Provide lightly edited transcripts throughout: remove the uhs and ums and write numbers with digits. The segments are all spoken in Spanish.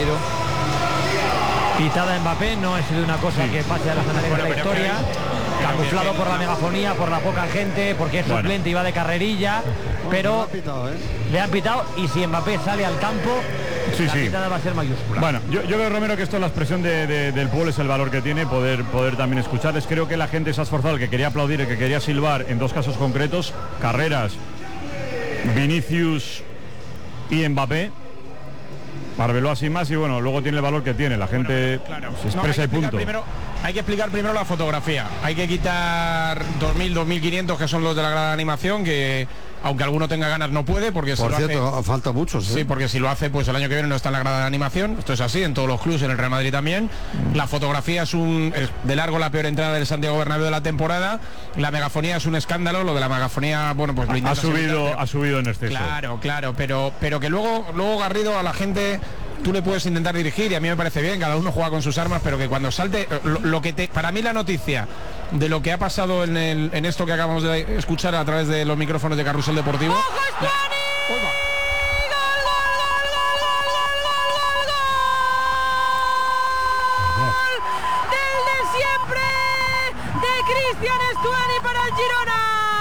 caído. Pitada Mbappé, no ha sido una cosa que pase a las anales de la historia. Camuflado por la megafonía, por la poca gente, porque es suplente y va de carrerilla, pero le han pitado, y si Mbappé sale al campo, la pitada va a ser mayúscula. Bueno, yo creo, Romero, que esto, la expresión del pueblo es el valor que tiene, poder también escucharles. Creo que la gente se ha esforzado, el que quería aplaudir, el que quería silbar, en dos casos concretos, Carreras, Vinicius y Mbappé. Marveló así más y bueno, luego tiene el valor que tiene, la gente se expresa y punto. Hay que explicar primero la fotografía. Hay que quitar 2.000, 2.500 que son los de la grada de animación, que aunque alguno tenga ganas no puede, porque por cierto, falta muchos. Sí, porque si lo hace, pues el año que viene no está en la grada de animación. Esto es así, en todos los clubes, en el Real Madrid también. La fotografía es de largo la peor entrada del Santiago Bernabéu de la temporada. La megafonía es un escándalo, lo de la megafonía, bueno, pues lo ha subido en exceso. Claro, pero que luego Garrido, a la gente tú le puedes intentar dirigir, y a mí me parece bien, cada uno juega con sus armas, pero que cuando salte, para mí la noticia de lo que ha pasado en esto que acabamos de escuchar a través de los micrófonos de Carrusel Deportivo. Cristian Stuani para el Girona.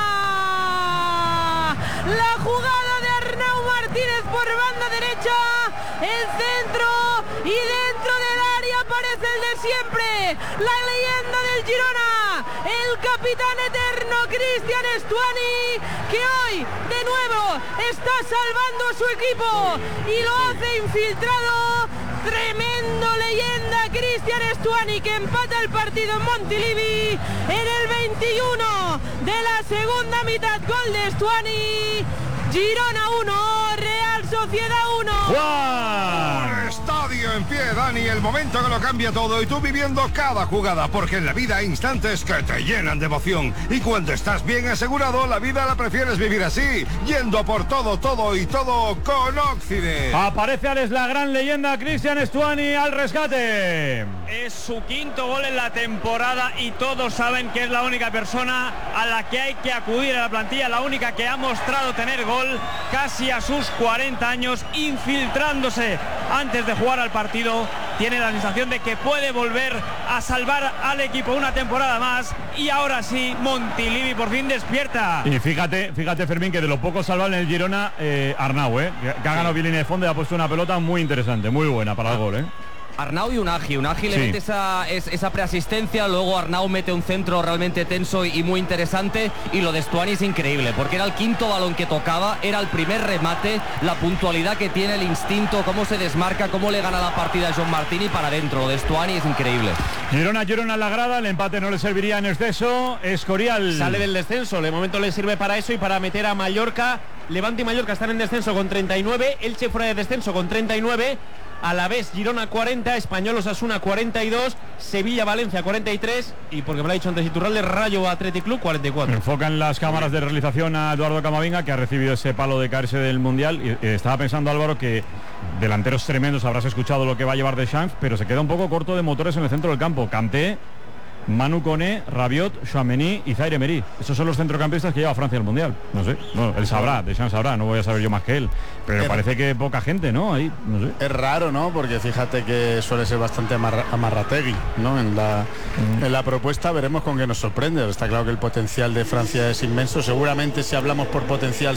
La jugada de Arnau Martínez por banda derecha, el centro, y dentro del área aparece el de siempre, la leyenda del Girona, el capitán eterno Cristian Stuani, que hoy de nuevo está salvando a su equipo y lo hace infiltrado. Tremendo leyenda Cristian Stuani, que empata el partido en Montilivi en el 21 de la segunda mitad. Gol de Stuani. Girona 1, Real Sociedad 1. ¡Juan! Estadio en pie, Dani, el momento que lo cambia todo, y tú viviendo cada jugada, porque en la vida hay instantes que te llenan de emoción, y cuando estás bien asegurado, la vida la prefieres vivir así, yendo por todo y todo con Oxide. Aparece la gran leyenda Cristian Stuani al rescate. Es su quinto gol en la temporada y todos saben que es la única persona a la que hay que acudir a la plantilla, la única que ha mostrado tener gol casi a sus 40 años, infiltrándose antes de jugar al partido. Tiene la sensación de que puede volver a salvar al equipo una temporada más, y ahora sí, Montilivi por fin despierta. Y fíjate, Fermín, que de lo poco salvable en el Girona, Arnau, que ha ganado línea de fondo y ha puesto una pelota muy interesante, muy buena para el gol, Arnau y Unagi le mete esa preasistencia, luego Arnau mete un centro realmente tenso y muy interesante, y lo de Stuani es increíble, porque era el quinto balón que tocaba, era el primer remate, la puntualidad que tiene, el instinto, cómo se desmarca, cómo le gana la partida a John Martini para adentro. Lo de Stuani es increíble. Girona en la grada, el empate no le serviría en exceso. Escorial sale del descenso, de momento le sirve para eso y para meter a Mallorca. Levante y Mallorca están en descenso con 39, Elche fuera de descenso con 39, a la vez Girona 40, Español Osasuna 42, Sevilla Valencia 43, y porque me lo ha dicho antes Iturralde, Rayo Athletic Club 44. Enfocan las cámaras de realización a Eduardo Camavinga, que ha recibido ese palo de caerse del Mundial, y estaba pensando, Álvaro, que delanteros tremendos, habrás escuchado lo que va a llevar Deschamps, pero se queda un poco corto de motores en el centro del campo. Kanté, Manu Koné, Rabiot, Tchouaméni y Zaire Emery. Esos son los centrocampistas que lleva Francia al Mundial. No sé, él sabrá, Deschamps sabrá, no voy a saber yo más que él. Pero parece que poca gente, ¿no? Ahí, no sé. Es raro, ¿no? Porque fíjate que suele ser bastante amarrategui, ¿no? En la propuesta veremos con qué nos sorprende. Está claro que el potencial de Francia es inmenso. Seguramente si hablamos por potencial